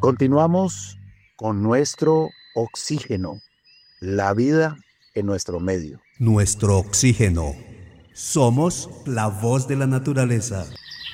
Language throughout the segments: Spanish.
Continuamos con nuestro oxígeno, la vida en nuestro medio. Nuestro oxígeno. Somos la voz de la naturaleza.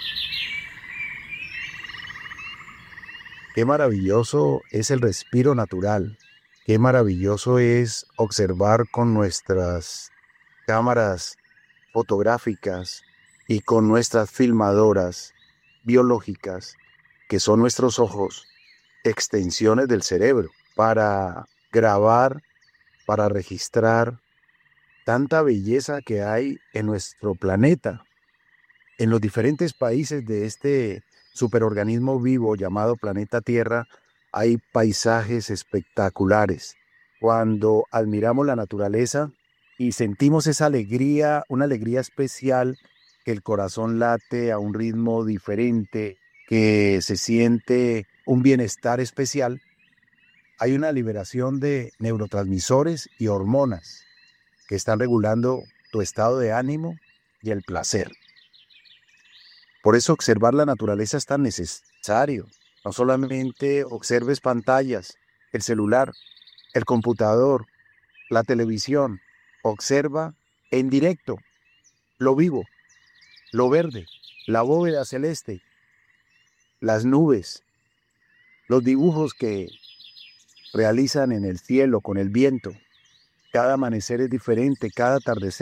Qué maravilloso es el respiro natural. Qué maravilloso es observar con nuestras cámaras fotográficas y con nuestras filmadoras biológicas, que son nuestros ojos, extensiones del cerebro, para grabar, para registrar tanta belleza que hay en nuestro planeta, en los diferentes países de este superorganismo vivo llamado planeta Tierra. Hay paisajes espectaculares. Cuando admiramos la naturaleza y sentimos esa alegría, una alegría especial, que el corazón late a un ritmo diferente, que se siente un bienestar especial, hay una liberación de neurotransmisores y hormonas que están regulando tu estado de ánimo y el placer. Por eso observar la naturaleza es tan necesario. No solamente observes pantallas, el celular, el computador, la televisión. Observa en directo lo vivo, lo verde, la bóveda celeste, las nubes, los dibujos que realizan en el cielo con el viento. Cada amanecer es diferente, cada atardecer